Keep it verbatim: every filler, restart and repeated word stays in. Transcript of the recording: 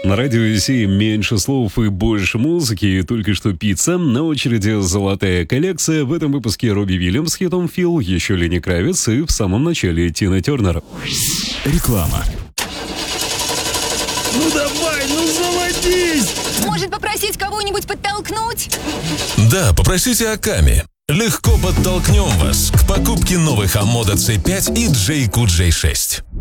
На радио семь меньше слов и больше музыки. Только что пицца. На очереди золотая коллекция. В этом выпуске Робби Уильямс с хитом «Фил», еще Ленни Кравиц и в самом начале Тина Тернер. Реклама. Ну давай, ну заводись! Может, попросить кого-нибудь подтолкнуть? Да, попросите Аками. Легко подтолкнем вас к покупке новых Амода си пять и Джейку джей шесть.